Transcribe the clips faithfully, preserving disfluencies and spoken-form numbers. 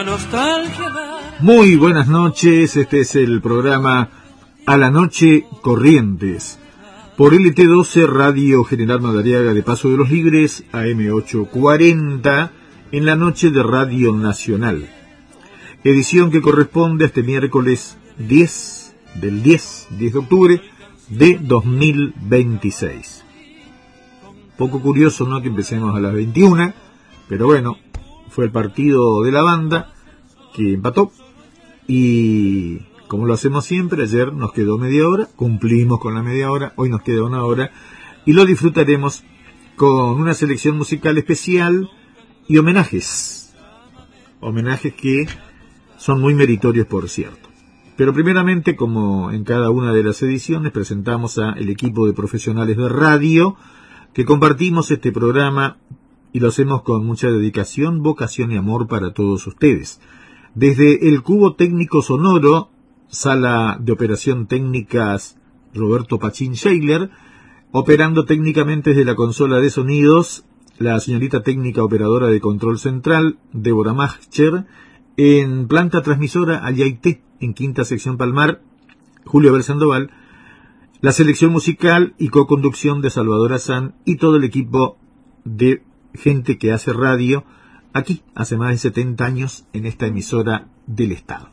Muy buenas noches, este es el programa A la Noche Corrientes, por L T doce Radio General Madariaga de Paso de los Libres, A M ochocientos cuarenta, en la noche de Radio Nacional. Edición que corresponde a este miércoles diez del diez, diez de octubre de dos mil veintiséis. Poco curioso, ¿no?, que empecemos a las veintiuna, pero bueno, fue el partido de la banda que empató y como lo hacemos siempre, ayer nos quedó media hora, cumplimos con la media hora, hoy nos queda una hora y lo disfrutaremos con una selección musical especial y homenajes, homenajes que son muy meritorios, por cierto. Pero primeramente, como en cada una de las ediciones, presentamos a el equipo de profesionales de radio que compartimos este programa y lo hacemos con mucha dedicación, vocación y amor para todos ustedes. Desde el Cubo Técnico Sonoro, Sala de Operación Técnicas Roberto Pachín Scheiler, operando técnicamente desde la consola de sonidos, la señorita técnica operadora de control central, Débora Macher, en planta transmisora Ayaité, en Quinta Sección Palmar, Julio Abel Sandoval, la selección musical y coconducción de Salvador Azán y todo el equipo de gente que hace radio aquí hace más de setenta años en esta emisora del Estado.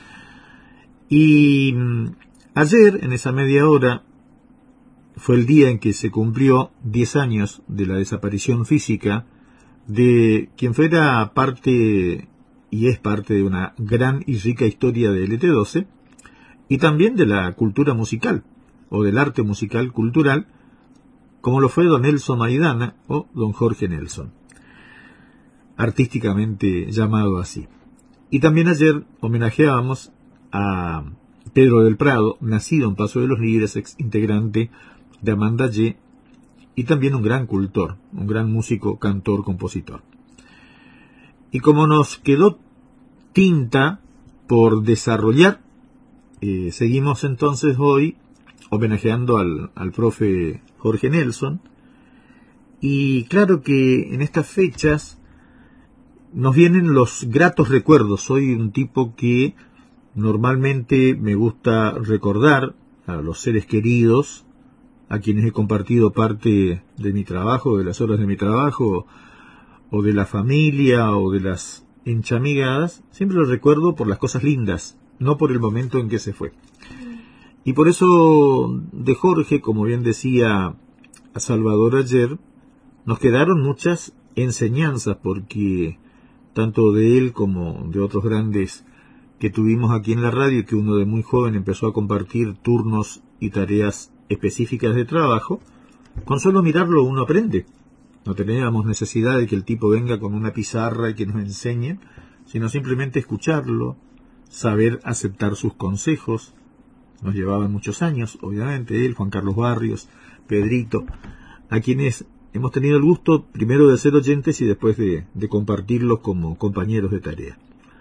Y ayer, en esa media hora, fue el día en que se cumplió diez años de la desaparición física de quien fuera parte y es parte de una gran y rica historia de L T doce y también de la cultura musical o del arte musical cultural, como lo fue don Nelson Maidana o don Jorge Nelson, artísticamente llamado así. Y también ayer homenajeábamos a Pedro del Prado, nacido en Paso de los Libres, ex integrante de Amanda Ye, y también un gran cultor, un gran músico, cantor, compositor. Y como nos quedó tinta por desarrollar, eh, seguimos entonces hoy homenajeando al, al profe Jorge Nelson. Y claro que en estas fechas nos vienen los gratos recuerdos. Soy un tipo que normalmente me gusta recordar a los seres queridos, a quienes he compartido parte de mi trabajo, de las horas de mi trabajo, o de la familia, o de las enchamigadas. Siempre los recuerdo por las cosas lindas, no por el momento en que se fue. Y por eso de Jorge, como bien decía a Salvador ayer, nos quedaron muchas enseñanzas, porque tanto de él como de otros grandes que tuvimos aquí en la radio, que uno de muy joven empezó a compartir turnos y tareas específicas de trabajo, con solo mirarlo uno aprende. No teníamos necesidad de que el tipo venga con una pizarra y que nos enseñe, sino simplemente escucharlo, saber aceptar sus consejos. Nos llevaban muchos años, obviamente, él, Juan Carlos Barrios, Pedrito, a quienes hemos tenido el gusto primero de ser oyentes y después de, de compartirlos como compañeros de tarea.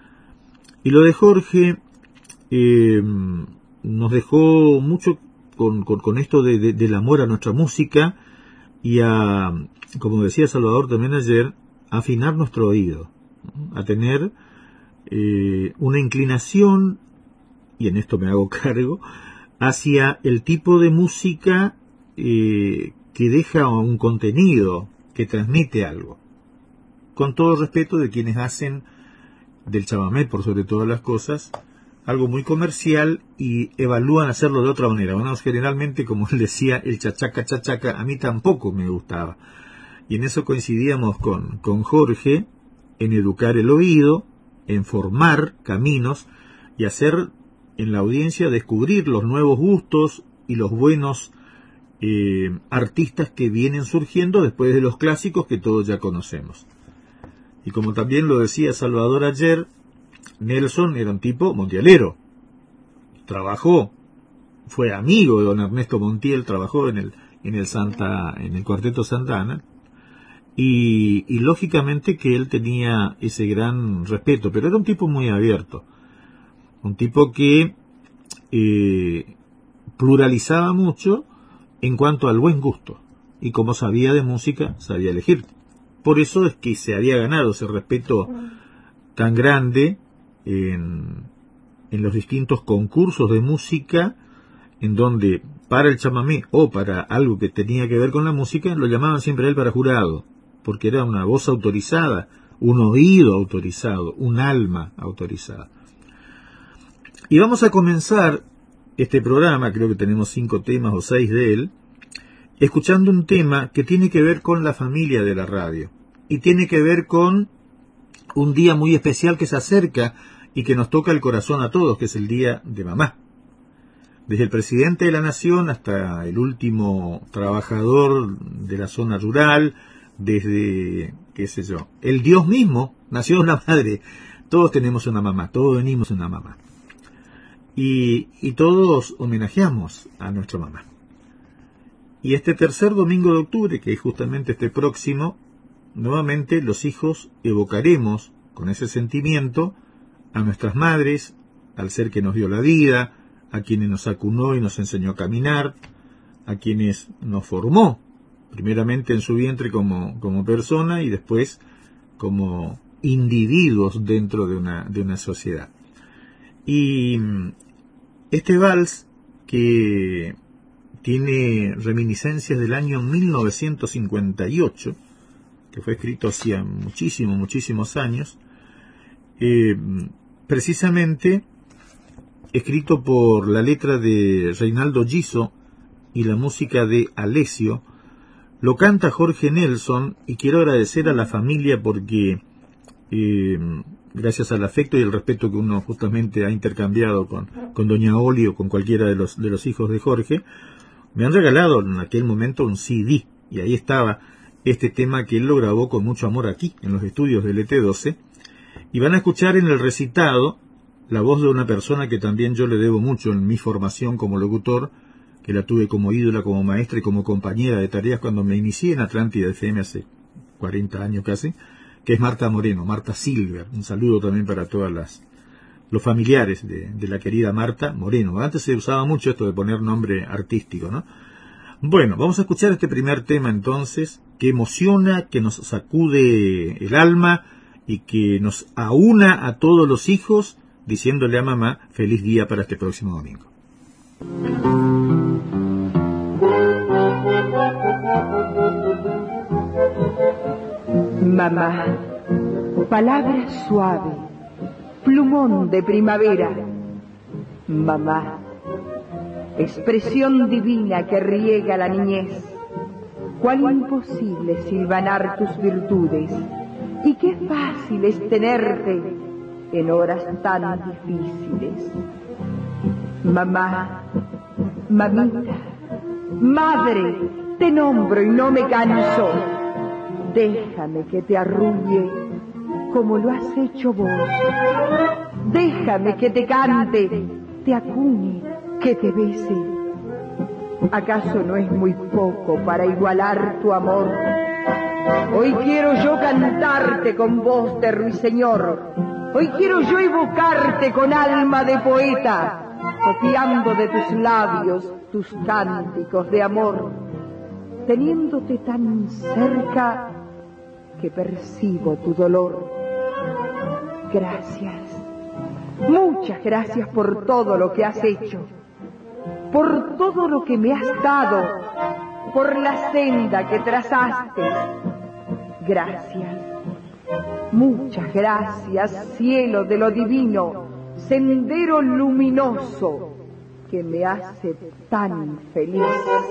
Y lo de Jorge eh, nos dejó mucho con, con, con esto de, de, del amor a nuestra música y a, como decía Salvador también ayer, a afinar nuestro oído, a tener eh, una inclinación, y en esto me hago cargo, hacia el tipo de música eh, que deja un contenido, que transmite algo. Con todo respeto de quienes hacen del chamamé, por sobre todas las cosas, algo muy comercial y evalúan hacerlo de otra manera. Bueno, generalmente, como él decía, el chachaca chachaca a mí tampoco me gustaba. Y en eso coincidíamos con, con Jorge, en educar el oído, en formar caminos y hacer en la audiencia descubrir los nuevos gustos y los buenos eh, artistas que vienen surgiendo después de los clásicos que todos ya conocemos. Y como también lo decía Salvador ayer, Nelson era un tipo montielero. Trabajó, fue amigo de don Ernesto Montiel, trabajó en el en el Santa en el Cuarteto Santa Ana. Y, y lógicamente que él tenía ese gran respeto, pero era un tipo muy abierto. Un tipo que eh, pluralizaba mucho en cuanto al buen gusto. Y como sabía de música, sabía elegir. Por eso es que se había ganado ese respeto tan grande en, en los distintos concursos de música, en donde para el chamamé o para algo que tenía que ver con la música, lo llamaban siempre a él para jurado, porque era una voz autorizada, un oído autorizado, un alma autorizada. Y vamos a comenzar este programa, creo que tenemos cinco temas o seis de él, escuchando un tema que tiene que ver con la familia de la radio, y tiene que ver con un día muy especial que se acerca y que nos toca el corazón a todos, que es el Día de Mamá. Desde el presidente de la nación hasta el último trabajador de la zona rural, desde, qué sé yo, el Dios mismo nació de una madre. Todos tenemos una mamá, todos venimos de una mamá. Y, y todos homenajeamos a nuestra mamá. Y este tercer domingo de octubre, que es justamente este próximo, nuevamente los hijos evocaremos con ese sentimiento a nuestras madres, al ser que nos dio la vida, a quienes nos acunó y nos enseñó a caminar, a quienes nos formó, primeramente en su vientre como, como persona y después como individuos dentro de una, de una sociedad. Y este vals, que tiene reminiscencias del año mil novecientos cincuenta y ocho, que fue escrito hacía muchísimos, muchísimos años, eh, precisamente escrito por la letra de Reinaldo Giso y la música de Alessio, lo canta Jorge Nelson, y quiero agradecer a la familia porque eh, gracias al afecto y el respeto que uno justamente ha intercambiado con, con Doña Oli o con cualquiera de los, de los hijos de Jorge, me han regalado en aquel momento un C D, y ahí estaba este tema que él lo grabó con mucho amor aquí, en los estudios del E T doce, y van a escuchar en el recitado la voz de una persona que también yo le debo mucho en mi formación como locutor, que la tuve como ídola, como maestra y como compañera de tareas cuando me inicié en Atlántida F M hace cuarenta años casi, que es Marta Moreno, Marta Silver. Un saludo también para todas las los familiares de, de la querida Marta Moreno. Antes se usaba mucho esto de poner nombre artístico, ¿no? Bueno, vamos a escuchar este primer tema entonces, que emociona, que nos sacude el alma y que nos aúna a todos los hijos, diciéndole a mamá, feliz día para este próximo domingo. Mamá, palabra suave, plumón de primavera. Mamá, expresión divina que riega la niñez. Cuán imposible silvanar tus virtudes, y qué fácil es tenerte en horas tan difíciles. Mamá, mamita, madre, te nombro y no me canso. Déjame que te arrulle como lo has hecho vos. Déjame que te cante, te acune, que te bese. ¿Acaso no es muy poco para igualar tu amor? Hoy quiero yo cantarte con voz de ruiseñor. Hoy quiero yo evocarte con alma de poeta, copiando de tus labios tus cánticos de amor, teniéndote tan cerca que percibo tu dolor. Gracias, muchas gracias por todo lo que has hecho, por todo lo que me has dado, por la senda que trazaste. Gracias, muchas gracias, cielo de lo divino, sendero luminoso que me hace tan feliz.